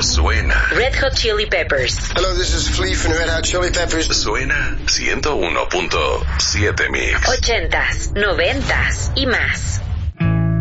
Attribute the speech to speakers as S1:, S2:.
S1: suena.
S2: Red Hot Chili Peppers.
S3: Hello, this is Flea from Red Hot Chili Peppers.
S1: Suena 101.7 Mix.
S2: 80s, 90s y más.